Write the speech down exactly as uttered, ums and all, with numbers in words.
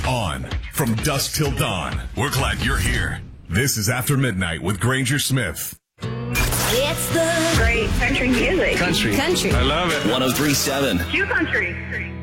On from dusk till dawn. We're glad you're here. This is After Midnight with Granger Smith. It's the great country music. Country. Country. I love it. one oh three point seven. Q Country.